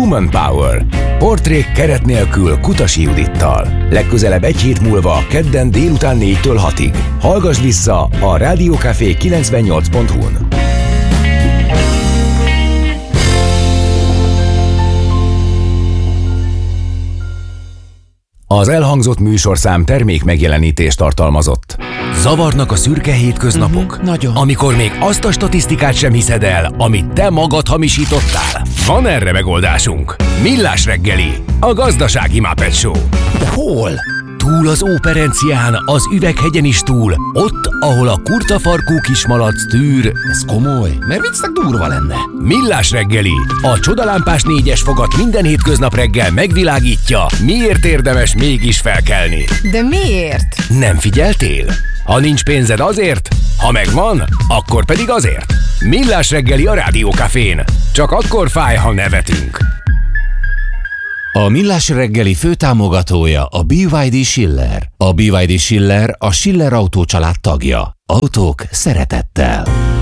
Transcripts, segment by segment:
Woman Power. Portrék keret nélkül Kutasi Judittal. Legközelebb egy hét múlva, kedden délután 4-től 6-ig. Hallgass vissza a Rádió Café 98.hu-n. Az elhangzott műsorszám termék megjelenítést tartalmazott. Zavarnak a szürke hétköznapok? Nagyon. Amikor még azt a statisztikát sem hiszed el, amit te magad hamisítottál? Van erre megoldásunk. Millás reggeli, a gazdasági Muppet Show. De hol? Túl az Óperencián, az Üveghegyen is túl, ott, ahol a kurtafarkú kismalac tűr. Ez komoly, mert viccnek durva lenne. Millás reggeli, a csodalámpás 4-es fogat minden hétköznap reggel megvilágítja, miért érdemes mégis felkelni. De miért? Nem figyeltél? Ha nincs pénzed azért, ha megvan, akkor pedig azért. Millás reggeli a Rádió Cafén. Csak akkor fáj, ha nevetünk. A Millás reggeli főtámogatója a BYD Schiller. A BYD Schiller a Schiller Autó család tagja. Autók szeretettel.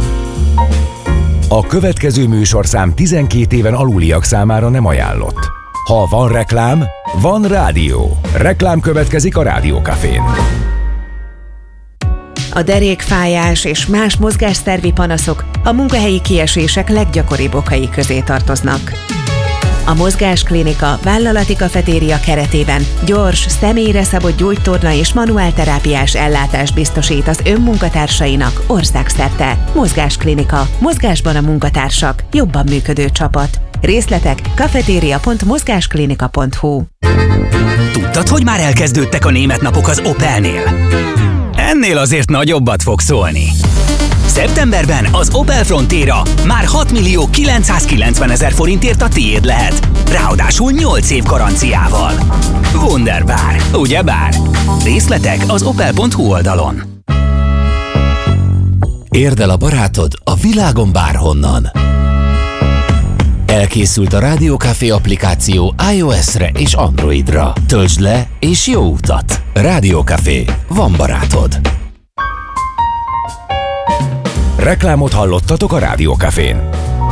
A következő műsorszám 12 éven aluliak számára nem ajánlott. Ha van reklám, van rádió. Reklám következik a Rádió Cafén. A derékfájás és más mozgásszervi panaszok a munkahelyi kiesések leggyakoribb okai közé tartoznak. A Mozgásklinika vállalati kafetéria keretében gyors, személyre szabott gyógytorna és manuálterápiás ellátást biztosít az önmunkatársainak országszerte. Mozgásklinika. Mozgásban a munkatársak. Jobban működő csapat. Részletek kafeteria.mozgásklinika.hu. Tudtad, hogy már elkezdődtek a német napok az Opelnél? Ennél azért nagyobbat fog szólni. Szeptemberben az Opel Frontera már 6.990.000 forintért a tiéd lehet. Ráadásul 8 év garanciával. Wunderbar, ugyebár? Részletek az opel.hu oldalon. Érd el a barátod a világon bárhonnan. Elkészült a Rádió Café applikáció iOS-re és Androidra. Töltsd le és jó utat! Rádió Café. Van barátod. Reklámot hallottatok a Rádió Cafén.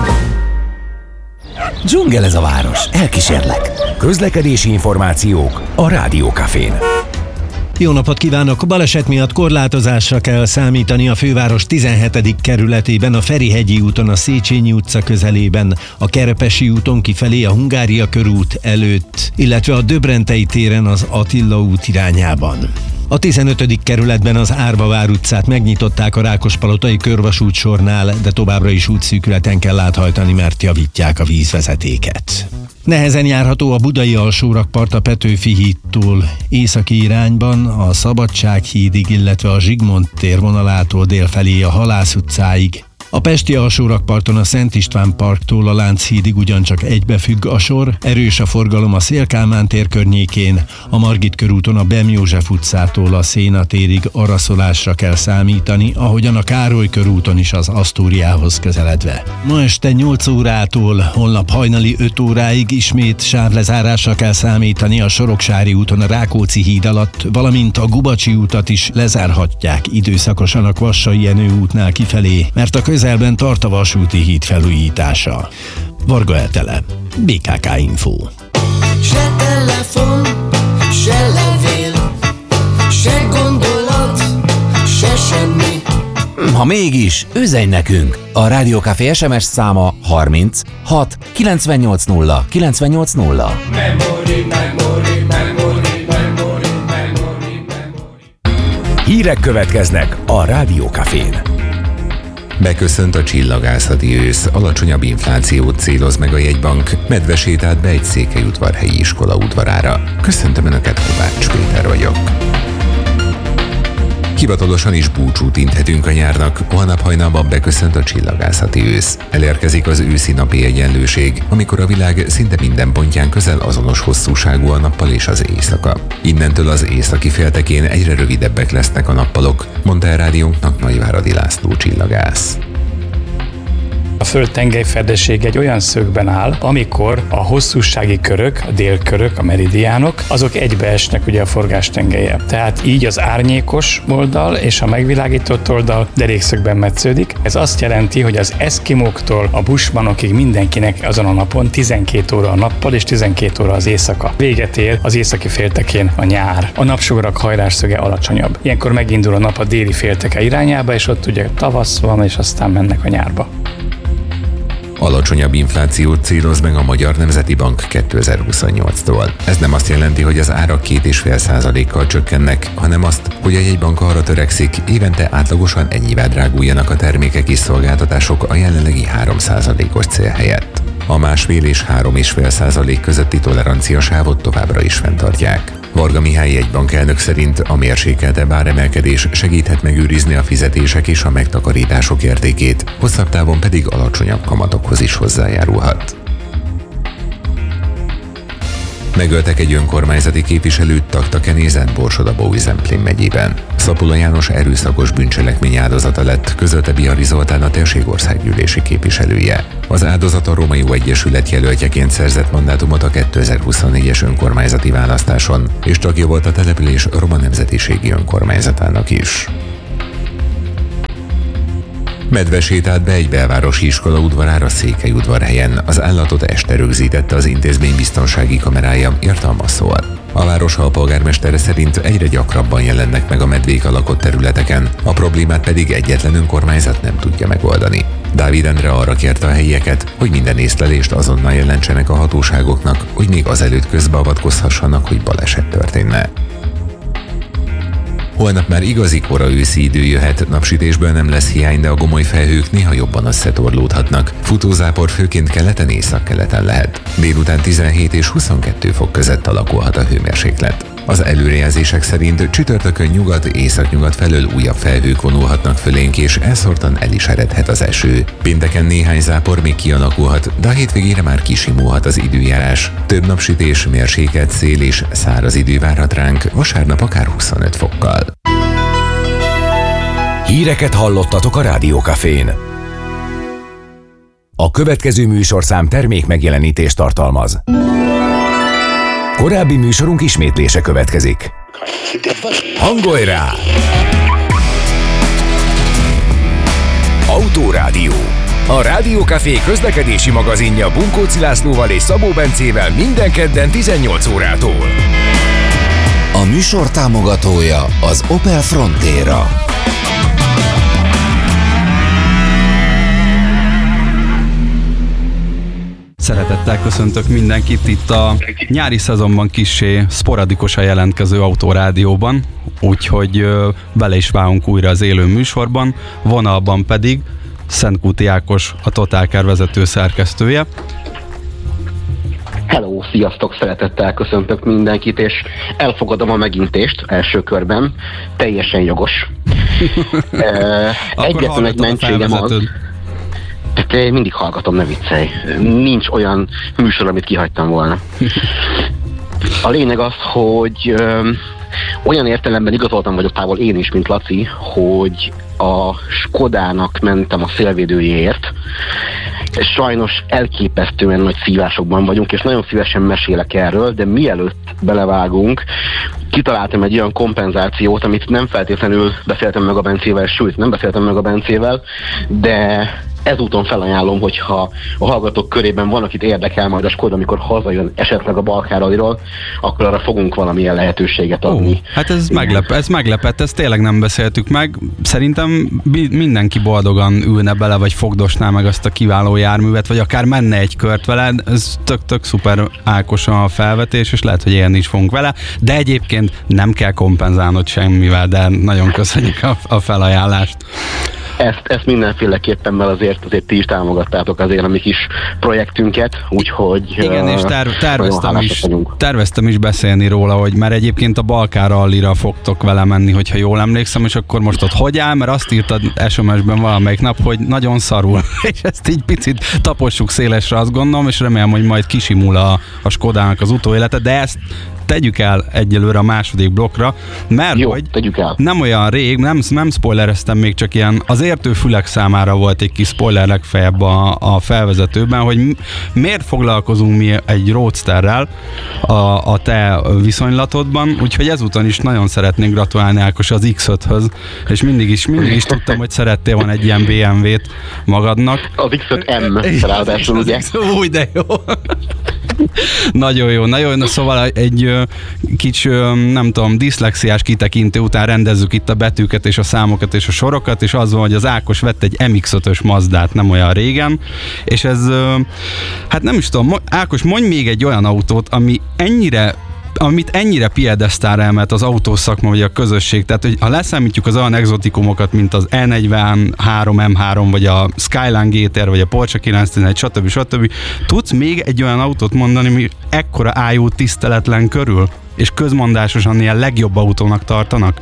Dzsungel ez a város. Elkísérlek. Közlekedési információk a Rádió Cafén. Jó napot kívánok! Baleset miatt korlátozásra kell számítani a főváros 17. kerületében, a Ferihegyi úton a Széchenyi utca közelében, a Kerepesi úton kifelé a Hungária körút előtt, illetve a Döbrentei téren az Attila út irányában. A 15. kerületben az Árvavár utcát megnyitották a Rákospalotai körvasút sornál, de továbbra is útszűkületen kell áthajtani, mert javítják a vízvezetéket. Nehezen járható a budai alsórakpart a Petőfi hídtól északi irányban, a Szabadsághídig, illetve a Zsigmond tér vonalától délfelé a Halász utcáig. A pesti alsórakparton a Szent István parktól a Lánchídig ugyancsak egybefügg a sor, erős a forgalom a Széll-Kálmán tér környékén, a Margit körúton a Bem József utcától a Széna térig araszolásra kell számítani, ahogyan a Károly körúton is az Asztóriához közeledve. Ma este 8 órától holnap hajnali 5 óráig ismét sávlezárásra kell számítani a Soroksári úton a Rákóczi híd alatt, valamint a Gubacsi utat is lezárhatják időszakosan a Kvassai Jenő útnál kifelé, mert a közelben tart a vasúti híd felújítása. Varga Etele, BKK Info. Se telefon, se levél, se gondolat, se semmi. Ha mégis, üzenj nekünk! A Rádió Café SMS száma 30 6 980 980. Hírek következnek a Rádió Cafén. Beköszönt a csillagászati ősz, alacsonyabb inflációt céloz meg a jegybank, medvesétált be egy székelyudvarhelyi iskola udvarára. Köszöntöm Önöket, Kovács Péter vagyok. Hivatalosan is búcsút inthetünk a nyárnak, holnap hajnalban beköszönt a csillagászati ősz. Elérkezik az őszi napi egyenlőség, amikor a világ szinte minden pontján közel azonos hosszúságú a nappal és az éjszaka. Innentől az északi féltekén egyre rövidebbek lesznek a nappalok, mondta el rádiónknak Nagyváradi László csillagász. A Föld tengelyfedessége egy olyan szögben áll, amikor a hosszúsági körök, a délkörök, a meridiánok, azok egybeesnek ugye a forgástengelyel. Tehát így az árnyékos oldal és a megvilágított oldal derékszögben metsződik. Ez azt jelenti, hogy az eszkimóktól a bushmanokig mindenkinek azon a napon 12 óra a nappal és 12 óra az éjszaka. Véget ér az északi féltekén a nyár. A napsugarak hajlásszöge alacsonyabb. Ilyenkor megindul a nap a déli félteke irányába, és ott ugye tavasz van, és aztán mennek a nyárba. Alacsonyabb inflációt céloz meg a Magyar Nemzeti Bank 2028-tól. Ez nem azt jelenti, hogy az árak 2,5%-kal csökkennek, hanem azt, hogy a jegybank arra törekszik, évente átlagosan ennyivel dráguljanak a termékek és szolgáltatások a jelenlegi 3%-os cél helyett. A 1,5 és 3,5% közötti toleranciasávot továbbra is fenntartják. Varga Mihály jegybankelnök szerint a mérsékeltebb áremelkedés segíthet megőrizni a fizetések és a megtakarítások értékét, hosszabb távon pedig alacsonyabb kamatokhoz is hozzájárulhat. Megöltek egy önkormányzati képviselőt Taktakenézen, Borsod-Abaúj-Zemplén megyében. Szapula János erőszakos bűncselekmény áldozata lett, közölte Bihari Zoltán, a térségországgyűlési képviselője. Az áldozat a Roma Jó Egyesület jelöltjeként szerzett mandátumot a 2024-es önkormányzati választáson, és tagja volt a település roma nemzetiségi önkormányzatának is. Medve sétált be egy belvárosi iskola udvarára Székelyudvarhelyen. Az állatot este rögzítette az intézmény biztonsági kamerája, írta a Masszol. A város alpolgármestere szerint egyre gyakrabban jelennek meg a medvék a lakott területeken, a problémát pedig egyetlen önkormányzat nem tudja megoldani. Dávid Endre arra kérte a helyieket, hogy minden észlelést azonnal jelentsenek a hatóságoknak, hogy még azelőtt közbeavatkozhassanak, hogy baleset történne. Holnap már igazi kora őszi idő jöhet, napsütésből nem lesz hiány, de a gomoly felhők néha jobban összetorlódhatnak. Futózápor főként keleten, északkeleten lehet. Délután 17 és 22 fok között alakulhat a hőmérséklet. Az előrejelzések szerint csütörtökön nyugat, északnyugat felől újabb felhők vonulhatnak fölénk, és elszórtan el is eredhet az eső. Pénteken néhány zápor még kialakulhat, de a hétvégére már kisimulhat az időjárás. Több napsütés, mérsékelt szél és száraz idő várhat ránk, vasárnap akár 25 fokkal. Híreket hallottatok a Rádió Cafén. A következő műsorszám termék megjelenítést tartalmaz. Korábbi műsorunk ismétlése következik. Hangolj rá! Autórádió. A Rádió Café közlekedési magazinja Bunkóci Lászlóval és Szabó Bencével minden kedden 18 órától. A műsor támogatója az Opel Frontera. Szeretettel köszöntök mindenkit itt a nyári szezonban kissé sporadikusan jelentkező Autórádióban, úgyhogy bele is válunk újra az élő műsorban, vonalban pedig Szentkúti Ákos, a Totálkár vezető szerkesztője. Hello, sziasztok, szeretettel köszöntök mindenkit, és elfogadom a megintést első körben, teljesen jogos. Egyetlen egy mentségem az... Tehát mindig hallgatom, ne viccelj. Nincs olyan műsor, amit kihagytam volna. A lényeg az, hogy olyan értelemben igazoltan vagyok távol én is, mint Laci, hogy a Skodának mentem a szélvédőjéért. Sajnos elképesztően nagy szívásokban vagyunk, és nagyon szívesen mesélek erről, de mielőtt belevágunk, kitaláltam egy olyan kompenzációt, amit nem feltétlenül beszéltem meg a Bencével, sőt, nem beszéltem meg a Bencével, de ezúton felajánlom, hogyha a hallgatók körében van, akit érdekel majd a Skoda, amikor hazajön esetleg a Balkán-rallyról, akkor arra fogunk valamilyen lehetőséget adni. Hát ez meglepett, ezt tényleg nem beszéltük meg. Szerintem mindenki boldogan ülne bele, vagy fogdosná meg azt a kiváló járművet, vagy akár menne egy kört vele. Ez tök szuper Ákos a felvetés, és lehet, hogy élni is fogunk vele, de egyébként nem kell kompenzálnod semmivel, de nagyon köszönjük a felajánlást. Ezt mindenféleképpen, mert azért ti is támogattátok azért a mi kis projektünket, úgyhogy... Igen, és terveztem is beszélni róla, hogy már egyébként a Balkán Rallyra fogtok vele menni, hogyha jól emlékszem, és akkor most ott hogy áll, mert azt írtad SMS-ben valamelyik nap, hogy nagyon szarul, és ezt így picit tapossuk szélesre, azt gondolom, és remélem, hogy majd kisimul a Skodának az utóélete, de ezt tegyük el egyelőre a második blokkra, mert jó, hogy tegyük el. Nem olyan rég, nem spoilereztem még, csak ilyen az értő fülek számára volt egy kis spoiler legfeljebb a felvezetőben, hogy miért foglalkozunk mi egy Roadsterrel a te viszonylatodban, úgyhogy ezúton is nagyon szeretnék gratulálni, Ákos, az X5-höz, és mindig is tudtam, hogy szerettél van egy ilyen BMW-t magadnak. Az X5M, ráadásul ugye. Új, de jó. Nagyon jó. Szóval egy kicsi, nem tudom, diszlexiás kitekintő után rendezzük itt a betűket és a számokat és a sorokat, és az van, hogy az Ákos vett egy MX-5-ös Mazdát nem olyan régen, és ez, hát nem is tudom, Ákos, mondj még egy olyan autót, amit ennyire piedesztára emelt az autószakma vagy a közösség, tehát hogy ha leszámítjuk az olyan exotikumokat, mint az E43 M3, vagy a Skyline GTR, vagy a Porsche 911, stb. Tudsz még egy olyan autót mondani, ami ekkora ájú tiszteletlen körül, és közmondásosan ilyen legjobb autónak tartanak?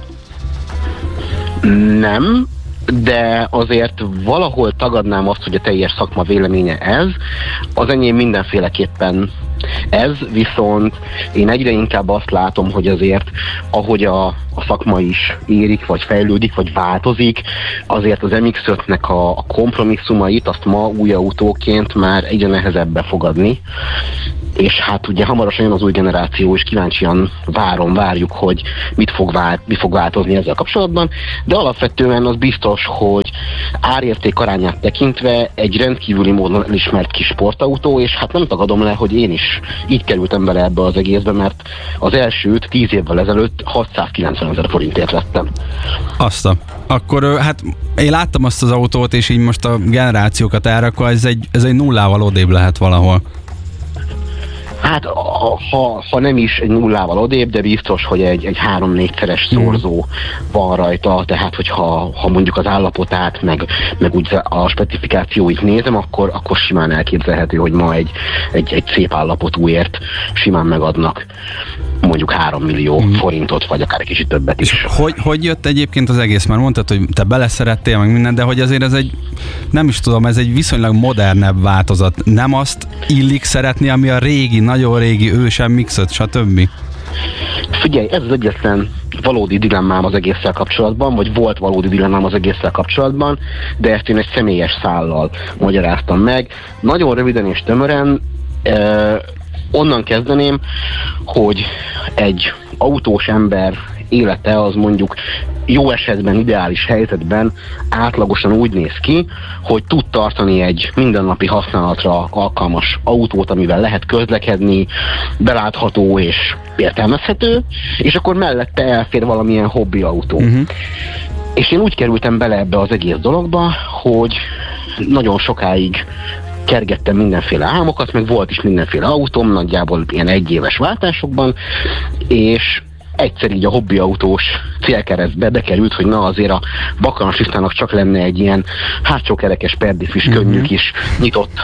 Nem, de azért valahol tagadnám azt, hogy a teljes szakma véleménye ez. Az enyém mindenféleképpen ez, viszont én egyre inkább azt látom, hogy azért ahogy a szakma is érik, vagy fejlődik, vagy változik, azért az MX-5-nek a kompromisszumait azt ma új autóként már egyre nehezebb befogadni. És hát ugye hamarosan jön az új generáció, és kíváncsian várjuk, hogy mi fog változni ezzel kapcsolatban, de alapvetően az biztos, hogy árérték arányát tekintve egy rendkívüli módon elismert kis sportautó, és hát nem tagadom le, hogy én is így kerültem bele ebbe az egészbe, mert az elsőt 10 évvel ezelőtt 690 000 forintért vettem. Akkor hát én láttam azt az autót, és így most a generációkat elrakva, ez egy nullával odébb lehet valahol. Hát, ha nem is egy nullával odébb, de biztos, hogy egy 3-4-szeres szorzó van rajta, tehát hogyha mondjuk az állapotát, meg úgy a specifikációit nézem, akkor simán elképzelhető, hogy ma egy szép állapotúért simán megadnak mondjuk 3 millió forintot, vagy akár egy kicsit többet is. És hogy jött egyébként az egész? Már mondtad, hogy te beleszerettél, meg minden, de hogy azért ez egy, nem is tudom, ez egy viszonylag modernebb változat. Nem azt illik szeretni, ami a régi, nagyon régi ősen mixet, stb. Figyelj, ez az egyetlen valódi dilemmám az egésszel kapcsolatban, vagy volt valódi dilemmám az egésszel kapcsolatban, de ezt én egy személyes szállal magyaráztam meg. Nagyon röviden és tömören onnan kezdeném, hogy egy autós ember élete az mondjuk jó esetben, ideális helyzetben átlagosan úgy néz ki, hogy tud tartani egy mindennapi használatra alkalmas autót, amivel lehet közlekedni, belátható és értelmezhető, és akkor mellette elfér valamilyen hobbi autó. És én úgy kerültem bele ebbe az egész dologba, hogy nagyon sokáig kergettem mindenféle álmokat, meg volt is mindenféle autóm, nagyjából ilyen 1 éves váltásokban, és egyszer így a hobbiautós célkeresztbe bekerült, hogy na azért a bakanasistának csak lenne egy ilyen hátsókerekes perdifis, könnyű kis nyitott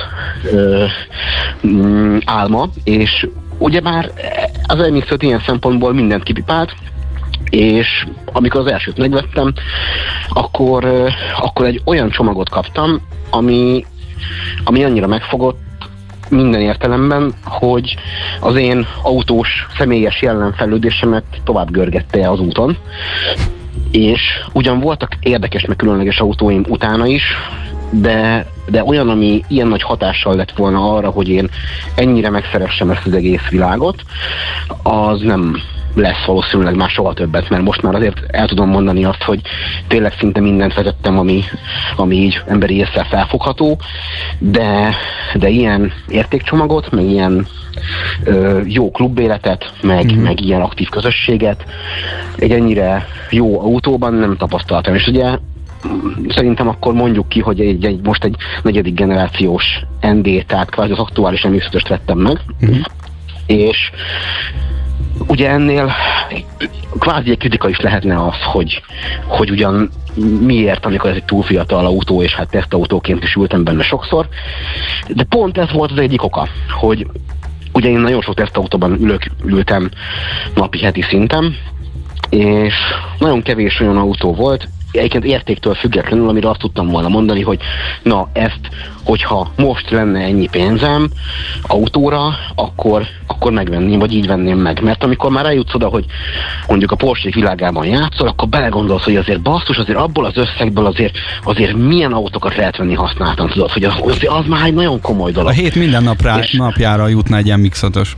álma, és ugyebár az MX-5 ilyen szempontból mindent kipipált, és amikor az elsőt megvettem, akkor egy olyan csomagot kaptam, ami annyira megfogott minden értelemben, hogy az én autós személyes jellemfejlődésemet tovább görgette az úton. És ugyan voltak érdekes meg különleges autóim utána is, de olyan, ami ilyen nagy hatással lett volna arra, hogy én ennyire megszeressem ezt az egész világot, az nem lesz valószínűleg már soha többet, mert most már azért el tudom mondani azt, hogy tényleg szinte mindent vezettem, ami így emberi ésszel felfogható, de ilyen értékcsomagot, meg ilyen jó klubéletet, meg ilyen aktív közösséget egy ennyire jó autóban nem tapasztaltam. És ugye szerintem akkor mondjuk ki, hogy most egy 4. generációs ND, tehát kvázi az aktuális MX-5-öst vettem meg, és ugye ennél kvázi egy kritika is lehetne az, hogy ugyan miért, amikor ez egy túl fiatal autó, és hát tesztautóként is ültem benne sokszor, de pont ez volt az egyik oka, hogy ugye én nagyon sok tesztautóban ültem napi heti szinten, és nagyon kevés olyan autó volt, egyébként értéktől függetlenül, amire azt tudtam volna mondani, hogy na ezt, hogyha most lenne ennyi pénzem autóra, akkor megvenném, vagy így venném meg. Mert amikor már eljutsz oda, hogy mondjuk a Porsche világában játszol, akkor belegondolsz, hogy azért basszus, azért abból az összegből azért milyen autókat lehet venni használtan, tudod, hogy az már egy nagyon komoly dolog. A hét minden napjára jutna egy MX-5-ös.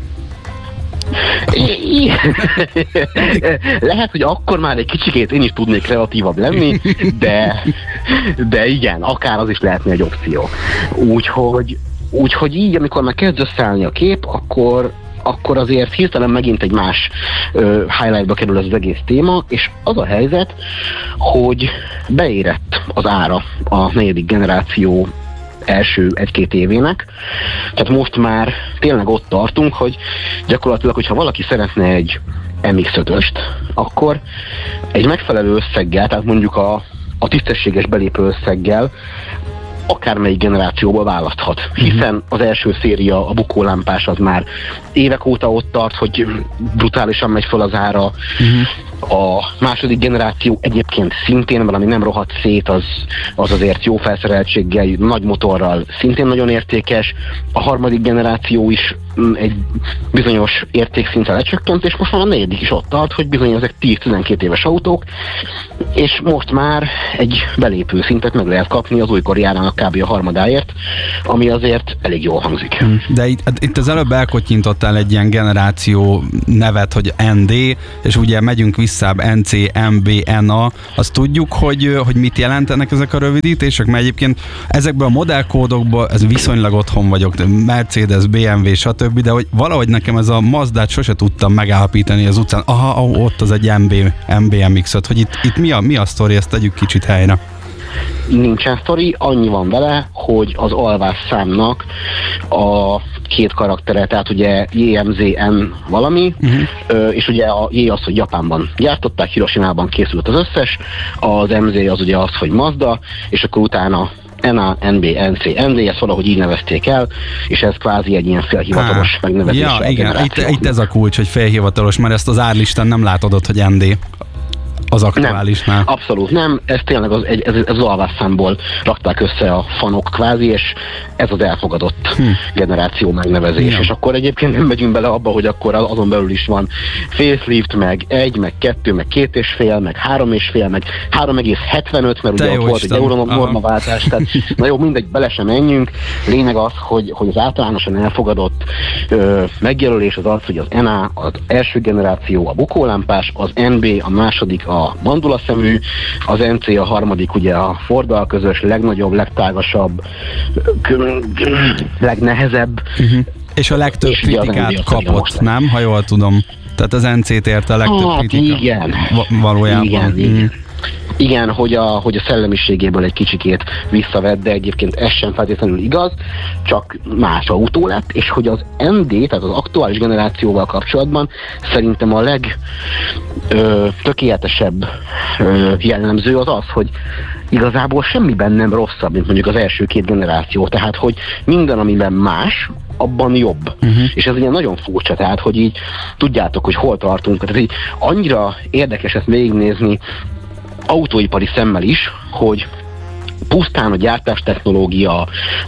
Lehet, hogy akkor már egy kicsikét én is tudnék kreatívabb lenni, de igen, akár az is lehetne egy opció. Úgyhogy így, amikor már kezd összeállni a kép, akkor azért hirtelen megint egy más highlightba kerül ez az egész téma, és az a helyzet, hogy beérett az ára a 4. generáció első 1-2 évének. Tehát most már tényleg ott tartunk, hogy gyakorlatilag, hogyha valaki szeretne egy MX-5-öst, akkor egy megfelelő összeggel, tehát mondjuk a tisztességes belépő összeggel akármelyik generációból választhat. Hiszen az első széria, a bukólámpás az már évek óta ott tart, hogy brutálisan megy fel az ára. A második generáció egyébként szintén valami nem rohadt szét, az azért jó felszereltséggel, nagy motorral szintén nagyon értékes. A harmadik generáció is egy bizonyos értékszintre lecsökkent, és most már a 4. is ott tart, hogy bizony ezek 10-12 éves autók, és most már egy belépő szintet meg lehet kapni az újkori árának kb. A harmadáért, ami azért elég jól hangzik. De itt az előbb elkottyintottál egy ilyen generáció nevet, hogy ND, és ugye megyünk vissza NC, MB, NA, azt tudjuk, hogy mit jelentenek ezek a rövidítések, mert egyébként ezekből a modellkódokból ez viszonylag otthon vagyok, Mercedes, BMW, stb., de hogy valahogy nekem ez a Mazdát sose tudtam megállapítani az utcán. Aha, ott az egy MB MX-5, hogy itt mi a sztori, ezt tegyük kicsit helyre. Nincsen sztori, annyi van vele, hogy az alvás számnak a 2 karaktere, tehát ugye JMZN valami, és ugye a J az, hogy Japánban gyártották, Hiroshimában készült az összes, az MZ az ugye az, hogy Mazda, és akkor utána NA, NB, NC, ND, ezt valahogy így nevezték el, és ez kvázi egy ilyen félhivatalos megnevezés. Ja, igen, itt ez a kulcs, hogy félhivatalos, mert ezt az árlistán nem látod ott, hogy ND. Az aktuálisnál. Nem, abszolút nem, ez tényleg ez az alvásszámból rakták össze a fanok kvázi, és ez az elfogadott generáció megnevezés. Ja. És akkor egyébként nem megyünk bele abba, hogy akkor azon belül is van facelift, meg 1, meg 2, meg 2,5, meg 3,5, meg 3,75, mert ugye ott volt egy euronormaváltás, tehát na jó, mindegy, bele sem menjünk. Lényeg az, hogy az általánosan elfogadott megjelölés az az, hogy az NA az első generáció a bukólámpás, az NB a második a mandulaszemű, az NC a harmadik ugye a Forddal közös, legnagyobb, legtágasabb, legnehezebb. És a legtöbb kritikát kapott, nem? Ha jól tudom. Tehát az NC-t érte a legtöbb kritika. Igen. Valójában. Igen, hogy a szellemiségéből egy kicsikét visszavett, de egyébként ez sem feltétlenül igaz, csak más autó lett, és hogy az MD, tehát az aktuális generációval kapcsolatban szerintem a legtökéletesebb jellemző az az, hogy igazából semmiben nem rosszabb, mint mondjuk az első 2 generáció, tehát hogy minden, amiben más, abban jobb. És ez ugye nagyon furcsa, tehát hogy így tudjátok, hogy hol tartunk, tehát így annyira érdekes ezt végignézni autóipari szemmel is, hogy pusztán a gyártás technológia,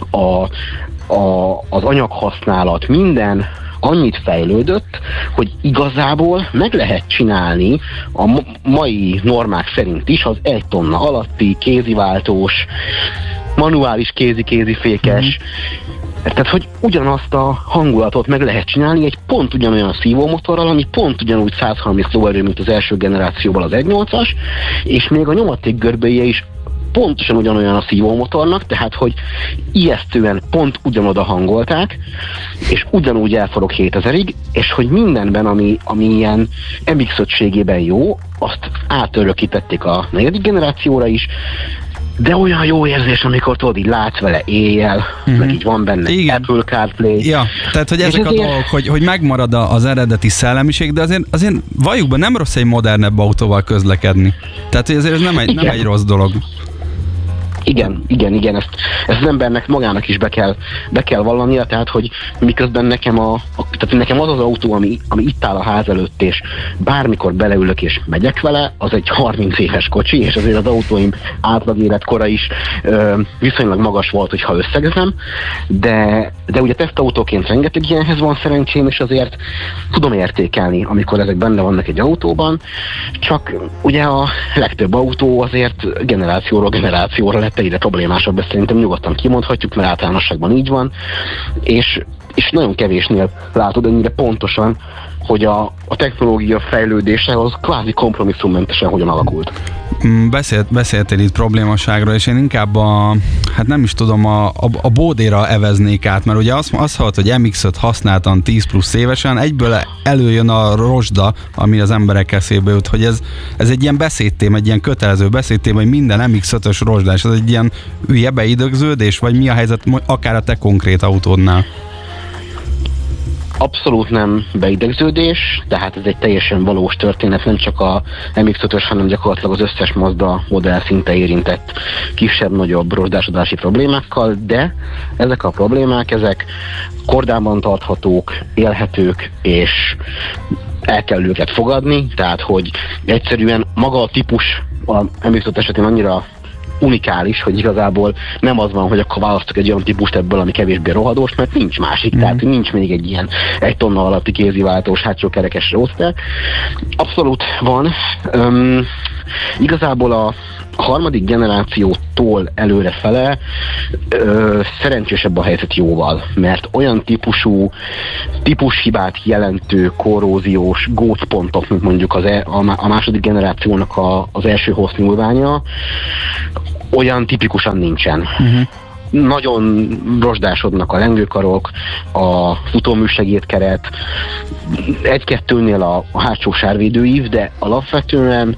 az anyaghasználat, minden annyit fejlődött, hogy igazából meg lehet csinálni a mai normák szerint is az 1 tonna alatti kéziváltós, manuális kézi-fékes, tehát, hogy ugyanazt a hangulatot meg lehet csinálni egy pont ugyanolyan szívómotorral, ami pont ugyanúgy 130 lóerő, mint az első generációval az 1.8-as, és még a nyomaték görbéje is pontosan ugyanolyan a szívómotornak, tehát, hogy ijesztően pont ugyanoda hangolták, és ugyanúgy elforog 7000-ig, és hogy mindenben, ami ilyen MX-5-ségében jó, azt átörökítették a 4. generációra is, de olyan jó érzés, amikor tudod, így látsz vele éjjel, meg így van benne Apple CarPlay. Ja, tehát, hogy ezek a dolgok, hogy megmarad az eredeti szellemiség, de azért valljuk be, nem rossz egy modernebb autóval közlekedni. Tehát, hogy azért ez nem egy rossz dolog. Igen, ezt az embernek magának is be kell vallania, tehát hogy miközben nekem az az autó, ami itt áll a ház előtt, és bármikor beleülök és megyek vele, az egy 30 éves kocsi, és azért az autóim átlag életkora is viszonylag magas volt, hogyha összegezem, de ugye tesztautóként rengeteg ilyenhez van szerencsém, és azért tudom értékelni, amikor ezek benne vannak egy autóban, csak ugye a legtöbb autó azért generációról generációra lett egyre problémásabb, ezt szerintem nyugodtan kimondhatjuk, mert általánosságban így van, és nagyon kevésnél látod ennyire pontosan, hogy a technológia fejlődése az kvázi kompromisszummentesen hogyan alakult. Beszéltél itt problémaságról, és én inkább nem is tudom, a bódéra eveznék át, mert ugye azt hallott, hogy MX-5 használtan 10 plusz évesen, egyből előjön a rozsda, ami az emberek eszébe jut, hogy ez egy ilyen beszédtém, egy ilyen kötelező beszédtém, hogy minden MX-5-ös rozsdás, ez egy ilyen hülye beidegződés, vagy mi a helyzet akár a te konkrét autódnál? Abszolút nem beidegződés, tehát ez egy teljesen valós történet, nem csak a MX-5-ös, hanem gyakorlatilag az összes Mazda modell szinte érintett kisebb-nagyobb rozsdásodási problémákkal, de ezek a problémák, ezek kordában tarthatók, élhetők, és el kell őket fogadni, tehát hogy egyszerűen maga a típus a MX-5 esetén annyira unikális, hogy igazából nem az van, hogy akkor választok egy olyan típust ebből, ami kevésbé rohadós, mert nincs másik, tehát nincs még egy ilyen 1 tonna alatti kéziváltós hátsó kerekes roadster. Abszolút van. Igazából a harmadik generációtól előrefele szerencsésebb a helyzet jóval, mert olyan típushibát jelentő korróziós gócpontok, mint mondjuk a második generációnak az első hossznyúlványa, olyan tipikusan nincsen. Nagyon rozsdásodnak a lengőkarok, a futóműsegédkeret, 1-2-nél a hátsó sárvédőív, de alapvetően